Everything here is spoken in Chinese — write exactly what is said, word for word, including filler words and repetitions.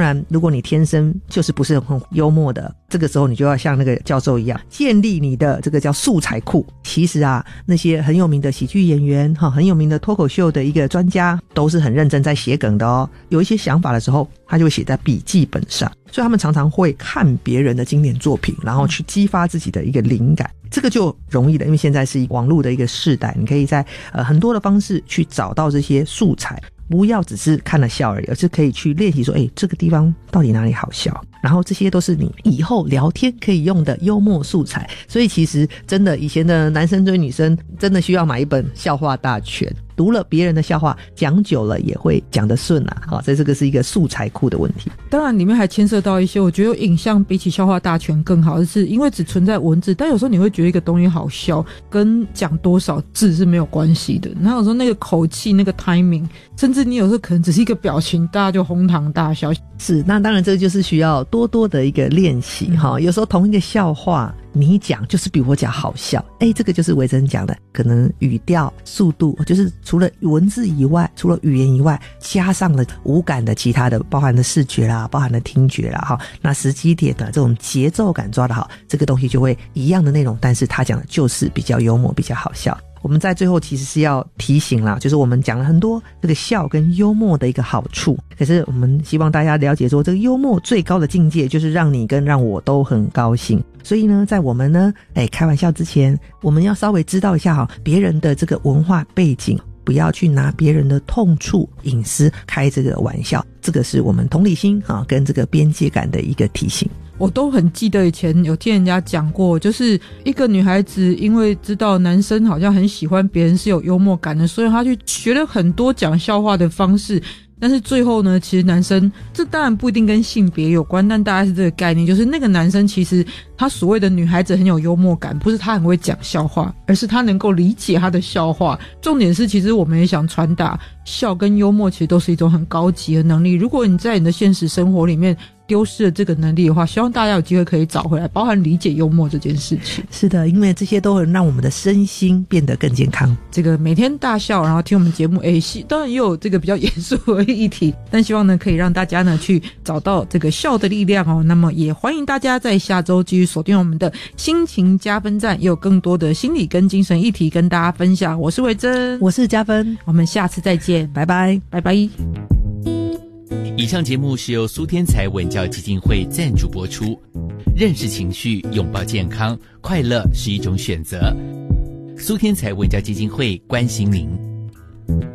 然如果你天生就是不是很幽默的，这个时候你就要像那个教授一样建立你的这个叫素材库。其实啊，那些很有名的喜剧演员很有名的脱口秀的一个专家都是很认真在写梗的哦，有一些想法的时候他就会写在笔记本上，所以他们常常会看别人的经典作品，然后去激发自己的一个灵感。这个就容易了，因为现在是网络的一个世代，你可以在呃很多的方式去找到这些素材，不要只是看了笑而已，而是可以去练习说，诶，这个地方到底哪里好笑，然后这些都是你以后聊天可以用的幽默素材。所以其实真的以前的男生追女生真的需要买一本笑话大全，读了别人的笑话讲久了也会讲得顺啊。好，所以这个是一个素材库的问题。 当然里面还牵涉到一些我觉得影像比起笑话大全更好，就是因为只存在文字，但有时候你会觉得一个东西好笑跟讲多少字是没有关系的，然后有时候那个口气那个 timing， 甚至你有时候可能只是一个表情大家就哄堂大笑。 是，那当然这就是需要多多的一个练习哈、嗯。有时候同一个笑话你讲就是比我讲好笑，诶，这个就是维珍讲的，可能语调速度，就是除了文字以外，除了语言以外，加上了五感的其他的，包含了视觉啦，包含了听觉啦哈。那时机点的这种节奏感抓得好，这个东西就会一样的内容，但是他讲的就是比较幽默比较好笑。我们在最后其实是要提醒啦，就是我们讲了很多这个笑跟幽默的一个好处，可是我们希望大家了解说，这个幽默最高的境界就是让你跟让我都很高兴。所以呢，在我们呢哎开玩笑之前，我们要稍微知道一下哈别人的这个文化背景，不要去拿别人的痛处隐私开这个玩笑，这个是我们同理心啊跟这个边界感的一个提醒。 我都很记得以前有听人家讲过，就是一个女孩子因为知道男生好像很喜欢别人是有幽默感的，所以她去学了很多讲笑话的方式，但是最后呢，其实男生这当然不一定跟性别有关，但大概是这个概念，就是那个男生其实他所谓的女孩子很有幽默感，不是他很会讲笑话，而是他能够理解他的笑话。重点是其实我们也想传达笑跟幽默其实都是一种很高级的能力，如果你在你的现实生活里面丢失了这个能力的话，希望大家有机会可以找回来，包含理解幽默这件事情。 是的，因为这些都能让我们的身心变得更健康。 这个每天大笑，然后听我们节目，诶，当然也有这个比较严肃的议题，但希望呢可以让大家呢去找到这个笑的力量哦。那么也欢迎大家在下周继续锁定我们的心情加分站，也有更多的心理跟精神议题跟大家分享。我是维珍， 我是加分， 我们下次再见， 拜拜， 拜拜。 以上节目是由苏天才文教基金会赞助播出。认识情绪，拥抱健康，快乐是一种选择。苏天才文教基金会关心您。